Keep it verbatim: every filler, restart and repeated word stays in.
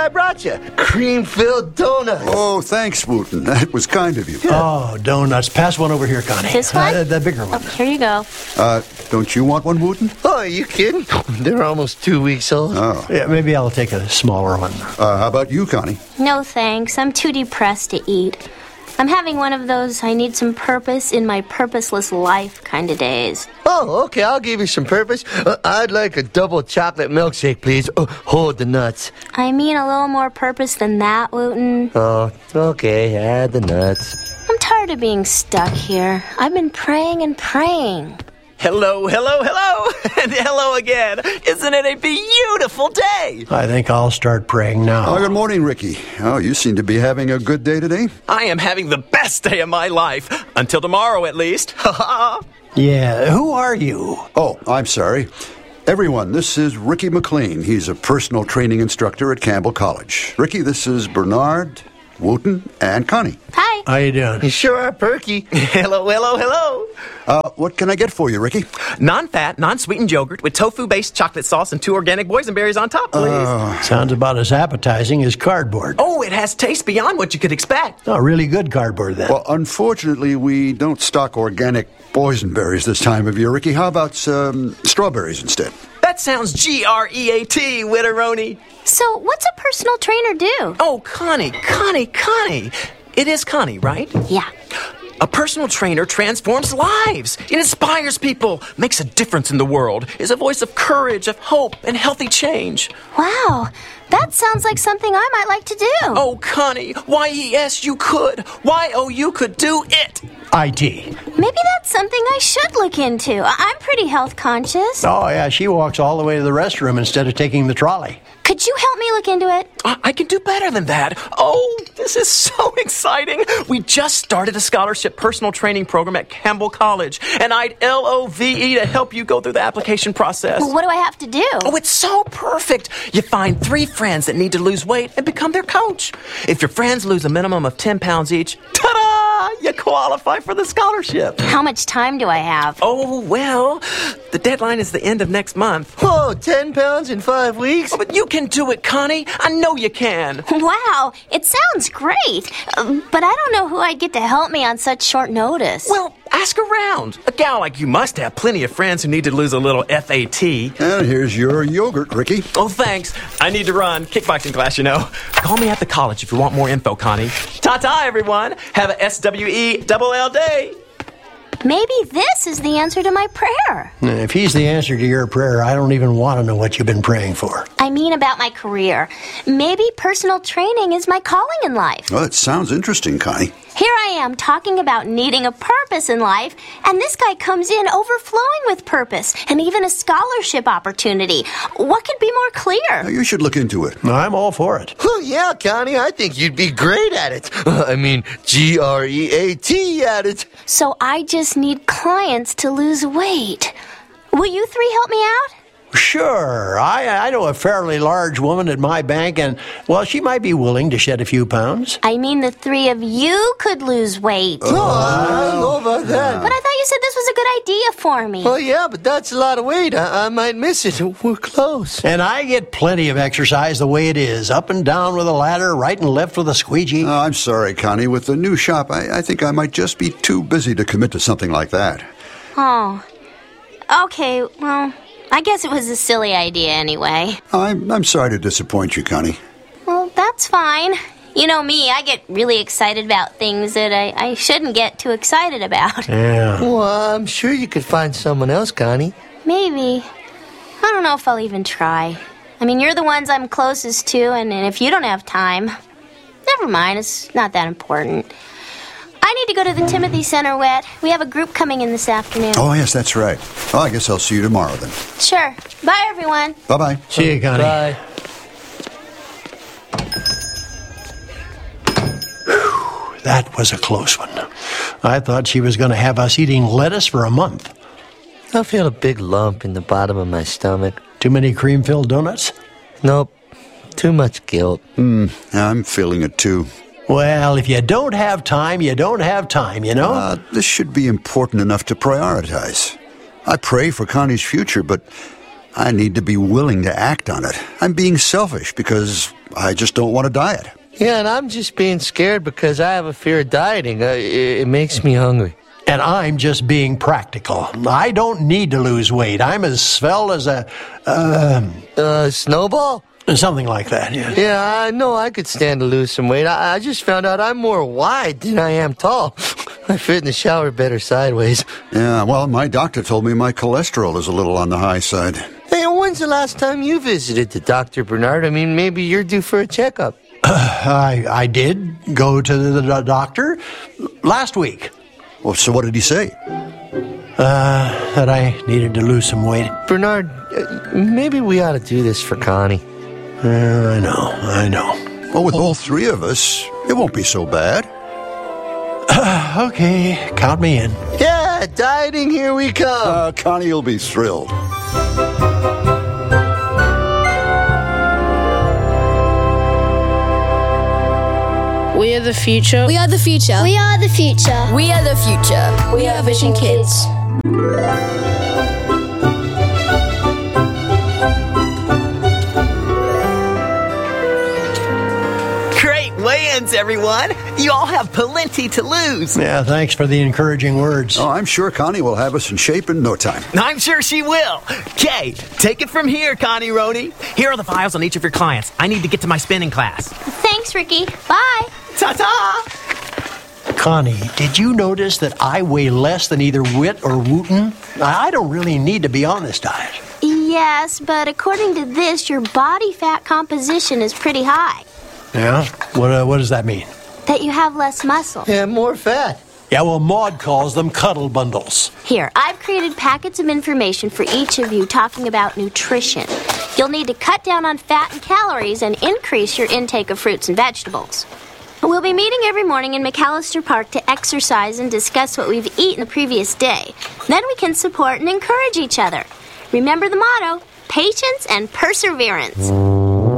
I brought you. Cream-filled donuts. Oh, thanks, Wooten. That was kind of you. Oh, donuts. Pass one over here, Connie. This one? Uh, the bigger one. Oh, here you go. Uh, don't you want one, Wooten? Oh, are you kidding? They're almost two weeks old. Oh. Yeah, maybe I'll take a smaller one. Uh, how about you, Connie? No thanks. I'm too depressed to eat. I'm having one of those I need some purpose in my purposeless life kind of days. Oh, okay, I'll give you some purpose. Uh, I'd like a double chocolate milkshake, please. Oh, hold the nuts. I mean a little more purpose than that, Wooten. Oh, okay, add the nuts. I'm tired of being stuck here. I've been praying and praying. Hello, hello, hello, and hello again. Isn't it a beautiful day? I think I'll start praying now. Oh, good morning, Ricky. Oh, you seem to be having a good day today. I am having the best day of my life. Until tomorrow, at least. Ha ha. Yeah, who are you? Oh, I'm sorry. Everyone, this is Ricky McLean. He's a personal training instructor at Campbell College. Ricky, this is Bernard, Wooten, and Connie. Hi. How you doing? You sure are perky. Hello, hello, hello. Uh, what can I get for you, Ricky? Non-fat, non-sweetened yogurt with tofu-based chocolate sauce and two organic boysenberries on top, please. Sounds about as appetizing as cardboard. Oh, it has taste beyond what you could expect. Oh, really good cardboard, then. Well, unfortunately, we don't stock organic boysenberries this time of year, Ricky. How about um, strawberries instead? That sounds G R E A T, Witteroni. So, what's a personal trainer do? Oh, Connie, Connie, Connie. It is Connie, right? Yeah. A personal trainer transforms lives. It inspires people, makes a difference in the world, is a voice of courage, of hope, and healthy change. Wow. That sounds like something I might like to do. Oh, Connie, Y E S, you could. Y O, you could do it. I T. Maybe that's something I should look into. I- I'm pretty health conscious. Oh, yeah, she walks all the way to the restroom instead of taking the trolley. Could you help me look into it? I, I can do better than that. Oh, this is so exciting. We just started a scholarship personal training program at Campbell College, and I'd L O V E to help you go through the application process. Well, what do I have to do? Oh, it's so perfect. You find three friends that need to lose weight and become their coach. If your friends lose a minimum of ten pounds each, ta-da! You qualify for the scholarship. How much time do I have? Oh, well, the deadline is the end of next month. Whoa, ten pounds in five weeks? Oh, but you can do it, Connie. I know you can. Wow, it sounds great. Uh, but I don't know who I'd get to help me on such short notice. Well, ask around. A gal like you must have plenty of friends who need to lose a little F A T. And here's your yogurt, Ricky. Oh, thanks. I need to run. Kickboxing class, you know. Call me at the college if you want more info, Connie. Ta-ta, everyone. Have a S W E double L day. Maybe this is the answer to my prayer. If he's the answer to your prayer, I don't even want to know what you've been praying for. I mean about my career. Maybe personal training is my calling in life. Well, it sounds interesting, Connie. Here I am talking about needing a purpose in life, and this guy comes in overflowing with purpose and even a scholarship opportunity. What could be more Now, clear? you should look into it. I'm all for it. Oh, yeah, Connie, I think you'd be great at it. I mean, G R E A T at it. So I just need clients to lose weight. Will you three help me out? Sure. I, I know a fairly large woman at my bank, and, well, she might be willing to shed a few pounds. I mean, the three of you could lose weight. Oh, I don't know about that. But I thought you said this was a good idea for me. Oh, yeah, but that's a lot of weight. I, I might miss it. We're close. And I get plenty of exercise the way it is, up and down with a ladder, right and left with a squeegee. Oh, I'm sorry, Connie. With the new shop, I, I think I might just be too busy to commit to something like that. Oh. Okay, well, I guess it was a silly idea anyway. I'm, I'm sorry to disappoint you, Connie. Well, that's fine. You know me, I get really excited about things that I, I shouldn't get too excited about. Yeah. Well, I'm sure you could find someone else, Connie. Maybe. I don't know if I'll even try. I mean, you're the ones I'm closest to, and, and if you don't have time, never mind, it's not that important. I need to go to the Timothy Center, Wet. We have a group coming in this afternoon. Oh, yes, that's right. Well, I guess I'll see you tomorrow then. Sure. Bye, everyone. Bye-bye. See you, Connie. Bye. That was a close one. I thought she was going to have us eating lettuce for a month. I feel a big lump in the bottom of my stomach. Too many cream-filled donuts? Nope. Too much guilt. Hmm, I'm feeling it too. Well, if you don't have time, you don't have time, you know? Uh, this should be important enough to prioritize. I pray for Connie's future, but I need to be willing to act on it. I'm being selfish because I just don't want to diet. Yeah, and I'm just being scared because I have a fear of dieting. Uh, it, it makes me hungry. And I'm just being practical. I don't need to lose weight. I'm as svelte as a, uh, Uh, snowball? something like that, yeah. Yeah, I know I could stand to lose some weight. I, I just found out I'm more wide than I am tall. I fit in the shower better sideways. Yeah, well, my doctor told me my cholesterol is a little on the high side. Hey, when's the last time you visited the doctor, Bernard? I mean, maybe you're due for a checkup. I, I did go to the, the doctor last week. Well, so what did he say? Uh, that I needed to lose some weight. Bernard, uh, maybe we ought to do this for Connie. Uh, I know, I know. Well, with all three of us, it won't be so bad. Okay, count me in. Yeah, dieting, here we come. Uh, Connie will be thrilled. We are the future. We are the future. We are the future. We are the future. We are Vision Kids. Great weigh-ins, everyone. You all have plenty to lose. Yeah, thanks for the encouraging words. Oh, I'm sure Connie will have us in shape in no time. I'm sure she will. Okay, take it from here, Connie Roney. Here are the files on each of your clients. I need to get to my spinning class. Thanks, Ricky. Bye. Ta-ta! Connie, did you notice that I weigh less than either Whit or Wooten? I don't really need to be on this diet. Yes, but according to this, your body fat composition is pretty high. Yeah? What, uh, what does that mean? That you have less muscle. Yeah, more fat. Yeah, well, Maud calls them cuddle bundles. Here, I've created packets of information for each of you talking about nutrition. You'll need to cut down on fat and calories and increase your intake of fruits and vegetables. We'll be meeting every morning in McAllister Park to exercise and discuss what we've eaten the previous day. Then we can support and encourage each other. Remember the motto, patience and perseverance.